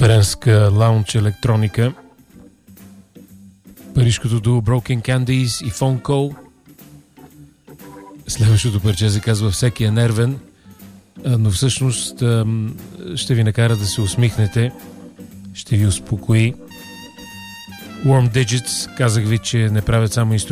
френска лаунч електроника. Парижкото дуо Broken Candies и Phone Call. Следващото парче се казва Всеки е нервен, но всъщност ще ви накара да се усмихнете, ще ви успокои. Warm Digits, казах ви, че не правят само инструменти,